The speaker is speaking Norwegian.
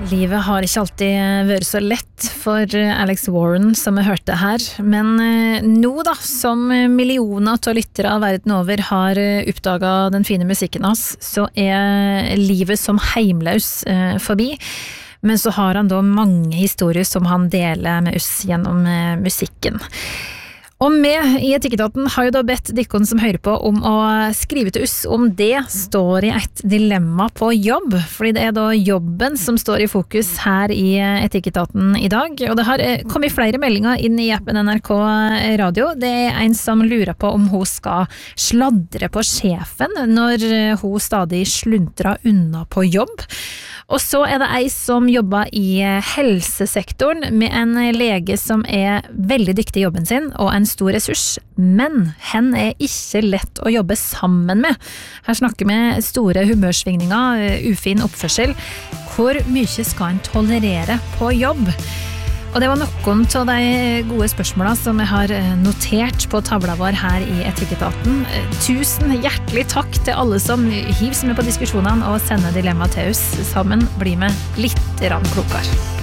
Livet har ikke alltid vært så lett for Alex Warren som vi hørte her, men nå da, som millioner av lyttere av verden over har oppdaget den fine musikken hans, så livet som heimløs forbi. Men så har han da mange historier som han deler med oss gjennom musikken. Og vi i Etikketaten har jo da bedt dikkon som hører på om å skrive til oss om det står i et dilemma på jobb, fordi det da jobben som står i fokus her i Etikketaten i dag. Og det har kommet flere meldinger inn i appen NRK Radio. Det en som lurer på om hun skal sladre på sjefen når hun stadig sluntrer unna på jobb. Og så det ei som jobber i helsesektoren med en lege som veldig dyktig i jobben sin og en stor ressurs, men hen ikke lett å jobbe sammen med. Her snakker vi store humørsvingninger, ufin oppførsel. Hvor mye skal en tolerere på jobb? Og det var noen av de gode spørsmålene som jeg har notert på tavla vår her i Etikketaten. Tusen hjertelig takk til alle som hiver seg med på diskusjonene og sender dilemma til oss. Sammen blir vi litt klokere.